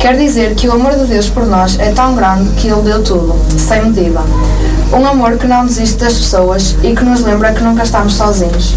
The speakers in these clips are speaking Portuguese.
Quer dizer que o amor de Deus por nós é tão grande que Ele deu tudo, sem medida. Um amor que não desiste das pessoas e que nos lembra que nunca estamos sozinhos.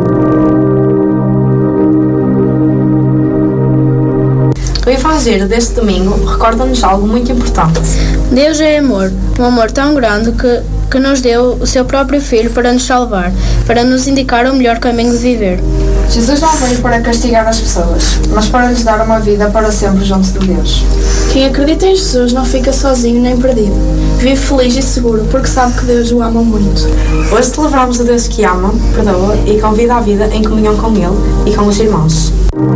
O Evangelho deste domingo recorda-nos algo muito importante. Deus é amor, um amor tão grande que nos deu o seu próprio Filho para nos salvar, para nos indicar o melhor caminho de viver. Jesus não veio para castigar as pessoas, mas para lhes dar uma vida para sempre junto de Deus. Quem acredita em Jesus não fica sozinho nem perdido. Vive feliz e seguro porque sabe que Deus o ama muito. Hoje celebramos o Deus que ama, perdoa e convida à vida em comunhão com Ele e com os irmãos.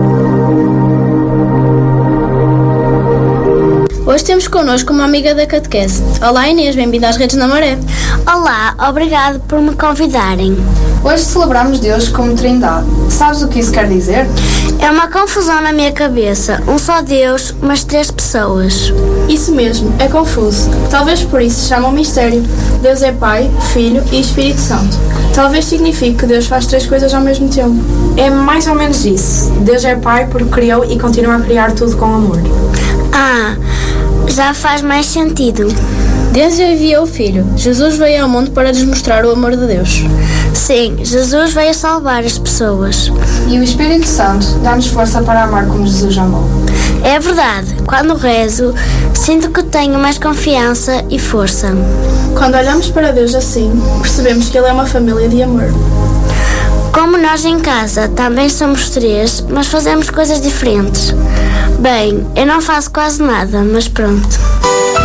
Hoje temos connosco uma amiga da catequese. Olá Inês, bem-vinda às Redes na Maré. Olá, obrigado por me convidarem. Hoje celebramos Deus como Trindade. Sabes o que isso quer dizer? É uma confusão na minha cabeça. Um só Deus, mas 3 pessoas. Isso mesmo, é confuso. Talvez por isso se chama um mistério. Deus é Pai, Filho e Espírito Santo. Talvez signifique que Deus faz 3 coisas ao mesmo tempo. É mais ou menos isso. Deus é Pai porque criou e continua a criar tudo com amor. Ah, já faz mais sentido. Deus enviou o Filho. Jesus veio ao mundo para nos mostrar o amor de Deus. Sim, Jesus veio salvar as pessoas. E o Espírito Santo dá-nos força para amar como Jesus amou. É verdade, quando rezo, sinto que tenho mais confiança e força. Quando olhamos para Deus assim, percebemos que Ele é uma família de amor. Como nós em casa também somos 3, mas fazemos coisas diferentes. Bem, eu não faço quase nada, mas pronto.